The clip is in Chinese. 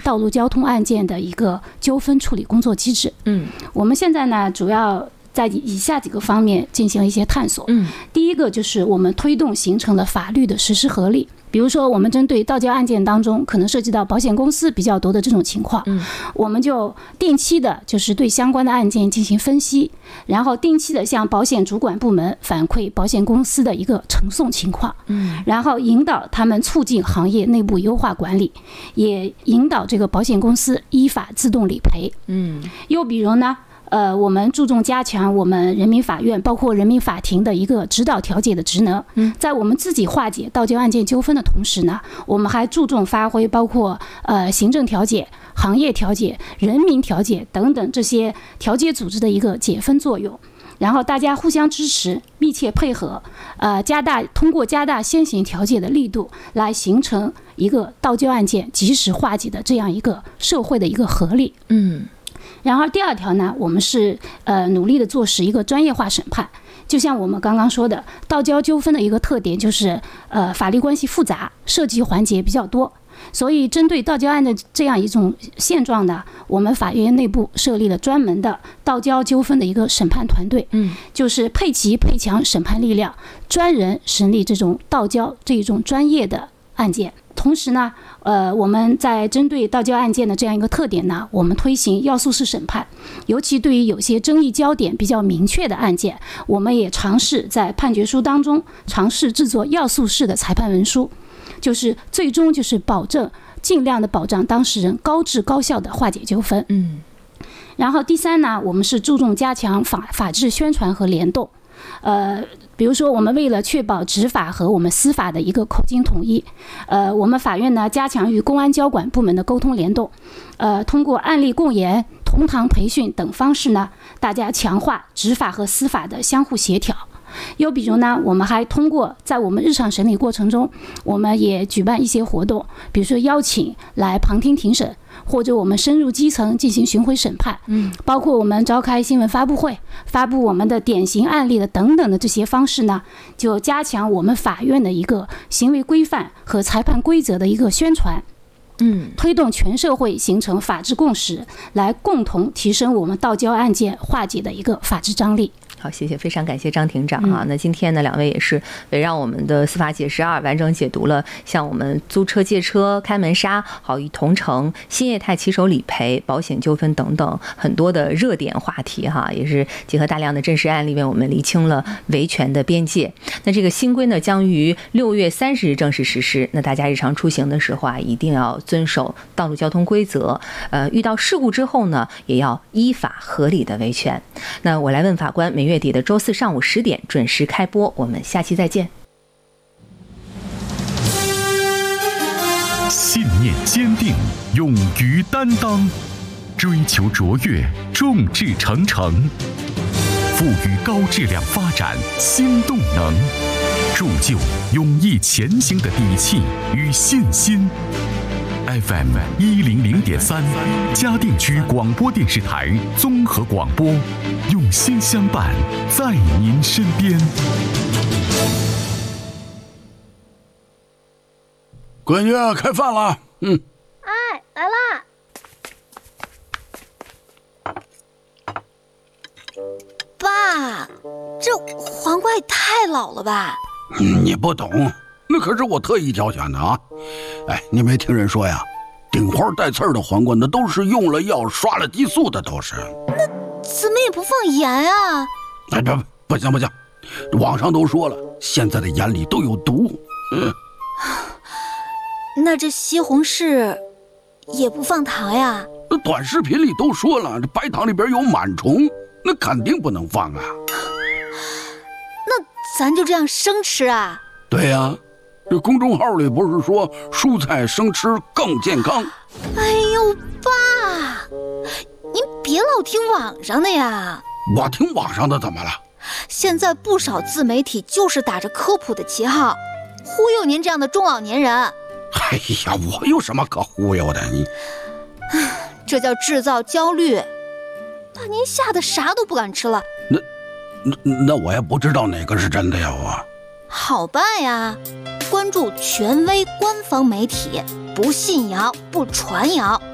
道路交通案件的一个纠纷处理工作机制。我们现在呢主要在以下几个方面进行一些探索。第一个就是我们推动形成了法律的实施合理。比如说我们针对盗交案件当中可能涉及到保险公司比较多的这种情况，我们就定期的就是对相关的案件进行分析，然后定期的向保险主管部门反馈保险公司的一个呈送情况，然后引导他们促进行业内部优化管理，也引导这个保险公司依法自动理赔。又比如呢我们注重加强我们人民法院包括人民法庭的一个指导调解的职能。在我们自己化解盗交案件纠纷的同时呢，我们还注重发挥包括行政调解、行业调解、人民调解等等这些调解组织的一个解分作用。然后大家互相支持，密切配合，通过加大先行调解的力度，来形成一个盗交案件及时化解的这样一个社会的一个合力。然后第二条呢，我们是努力的做实一个专业化审判。就像我们刚刚说的，盗交纠纷的一个特点就是法律关系复杂，涉及环节比较多。所以针对盗交案的这样一种现状呢，我们法院内部设立了专门的盗交纠纷的一个审判团队，就是配强审判力量，专人审理这种盗交这一种专业的案件。同时呢，我们在针对盗交案件的这样一个特点呢，我们推行要素式审判，尤其对于有些争议焦点比较明确的案件，我们也尝试在判决书当中尝试制作要素式的裁判文书，就是最终就是尽量的保障当事人高质高效的化解纠纷。然后第三呢，我们是注重加强法治宣传和联动。比如说我们为了确保执法和我们司法的一个口径统一，我们法院呢加强与公安交管部门的沟通联动，通过案例共研、同堂培训等方式呢，大家强化执法和司法的相互协调。又比如呢，我们还通过在我们日常审理过程中，我们也举办一些活动，比如说邀请来旁听庭审，或者我们深入基层进行巡回审判，包括我们召开新闻发布会，发布我们的典型案例的等等的这些方式呢，就加强我们法院的一个行为规范和裁判规则的一个宣传。推动全社会形成法治共识，来共同提升我们盗交案件化解的一个法治张力。 好，谢谢，非常感谢张庭长啊。那今天呢，两位也是围绕我们的司法解释2完整解读了像我们租车、借车、开门杀、好易同城、新业态骑手理赔、保险纠纷等等很多的热点话题哈，也是结合大量的真实案例为我们厘清了维权的边界。那这个新规呢，将于6月30日正式实施。那大家日常出行的时候啊，一定要遵守道路交通规则。遇到事故之后呢，也要依法合理的维权。那我来问法官，每月底的周4上午10点准时开播，我们下期再见。 信念坚定，勇于担当，追求卓越，众志成城，赋予高质量发展新动能，铸就勇毅前行的底气与信心。FM 100.3嘉定区广播电视台综合广播，用心相伴，在您身边。 闺女，开饭了。 哎，来啦！爸，这黄瓜也太老了吧？ 你不懂，那可是我特意挑选的啊！哎，你没听人说呀，顶花带刺儿的黄瓜那都是用了药、刷了激素的，都是。 那怎么也不放盐啊？ 哎，不行，网上都说了，现在的盐里都有毒。 那这西红柿也不放糖呀？ 短视频里都说了，这白糖里边有螨虫，那肯定不能放啊。 那咱就这样生吃啊？ 对呀，这公众号里不是说蔬菜生吃更健康？ 哎呦，爸，您别老听网上的呀。 我听网上的怎么了？ 现在不少自媒体就是打着科普的旗号，忽悠您这样的中老年人。 哎呀，我有什么可忽悠的？你， 这叫制造焦虑，把您吓得啥都不敢吃了。 那我也不知道哪个是真的呀，我。 好办呀，关注权威官方媒体，不信谣不传谣。